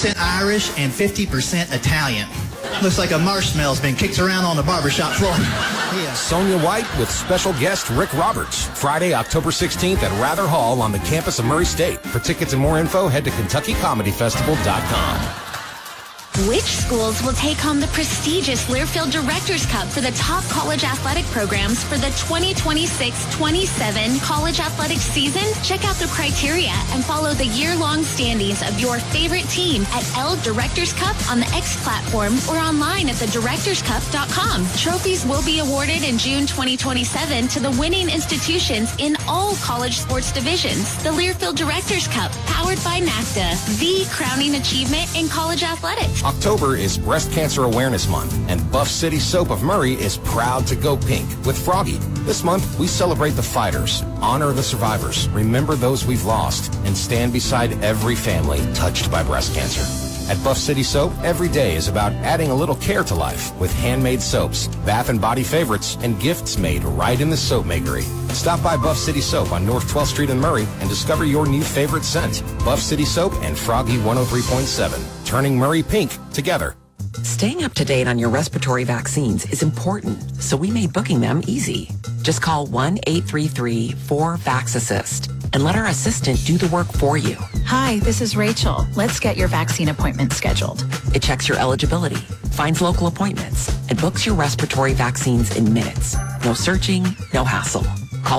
50% Irish and 50% Italian. Looks like a marshmallow's been kicked around on the barbershop floor. Yeah. Sonia White with special guest Rick Roberts. Friday, October 16th at Rather Hall on the campus of Murray State. For tickets and more info, head to KentuckyComedyFestival.com. Which schools will take home the prestigious Learfield Directors Cup for the top college athletic programs for the 2026-27 college athletics season? Check out the criteria and follow the year-long standings of your favorite team at L Directors Cup on the X platform or online at thedirectorscup.com. Trophies will be awarded in June 2027 to the winning institutions in all college sports divisions. The Learfield Directors Cup, powered by NACDA, the crowning achievement in college athletics. October is Breast Cancer Awareness Month, and Buff City Soap of Murray is proud to go pink with Froggy. This month, we celebrate the fighters, honor the survivors, remember those we've lost, and stand beside every family touched by breast cancer. At Buff City Soap, every day is about adding a little care to life with handmade soaps, bath and body favorites, and gifts made right in the soap makery. Stop by Buff City Soap on North 12th Street in Murray and discover your new favorite scent. Buff City Soap and Froggy 103.7, turning Murray pink together. Staying up to date on your respiratory vaccines is important, so we made booking them easy. Just call 1-833-4VAX-ASSIST and let our assistant do the work for you. Hi, this is Rachel. Let's get your vaccine appointment scheduled. It checks your eligibility, finds local appointments, and books your respiratory vaccines in minutes. No searching, no hassle. Call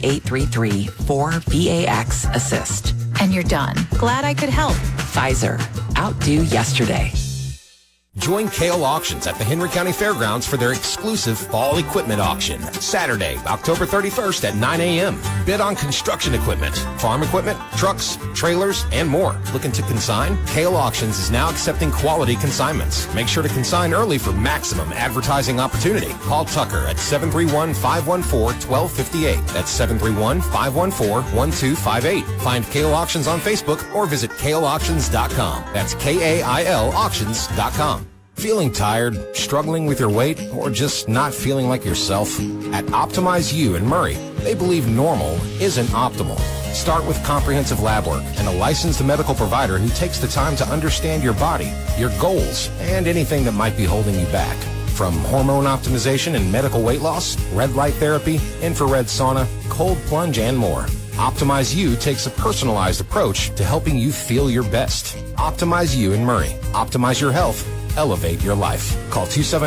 1-833-4VAX-ASSIST. And you're done. Glad I could help. Pfizer. Outdo yesterday. Join Kale Auctions at the Henry County Fairgrounds for their exclusive fall equipment auction. Saturday, October 31st at 9 a.m. Bid on construction equipment, farm equipment, trucks, trailers, and more. Looking to consign? Kale Auctions is now accepting quality consignments. Make sure to consign early for maximum advertising opportunity. Call Tucker at 731-514-1258. That's 731-514-1258. Find Kale Auctions on Facebook or visit kaleauctions.com. That's KAIL auctions.com. Feeling tired, struggling with your weight, or just not feeling like yourself? At Optimize You in Murray, they believe normal isn't optimal. Start with comprehensive lab work and a licensed medical provider who takes the time to understand your body, your goals, and anything that might be holding you back. From hormone optimization and medical weight loss, red light therapy, infrared sauna, cold plunge, and more. Optimize You takes a personalized approach to helping you feel your best. Optimize You in Murray. Optimize your health. Elevate your life. Call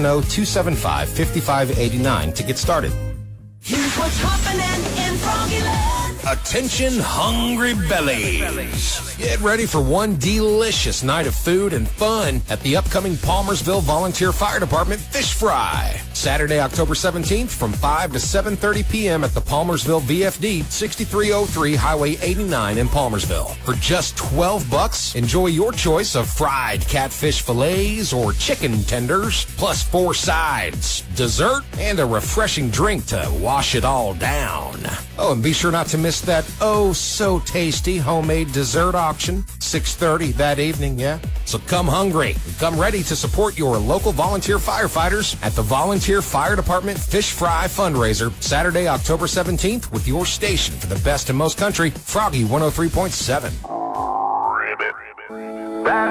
270-275-5589 to get started. Here's what's happening in Froggyland. Attention, hungry bellies. Get ready for one delicious night of food and fun at the upcoming Palmersville Volunteer Fire Department Fish Fry. Saturday, October 17th from 5 to 7:30 p.m. at the Palmersville VFD, 6303 Highway 89 in Palmersville. For just $12, enjoy your choice of fried catfish fillets or chicken tenders, plus 4 sides, dessert, and a refreshing drink to wash it all down. Oh, and be sure not to miss that oh-so-tasty homemade dessert auction, 6:30 that evening, yeah? So come hungry and come ready to support your local volunteer firefighters at the Volunteer Fire Department Fish Fry Fundraiser, Saturday, October 17th, with your station for the best in most country, Froggy 103.7.